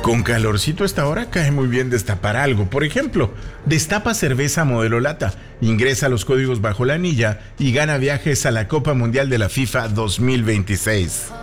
Con calorcito a esta hora cae muy bien destapar algo. Por ejemplo, destapa cerveza modelo lata, ingresa los códigos bajo la anilla y gana viajes a la Copa Mundial de la FIFA 2026.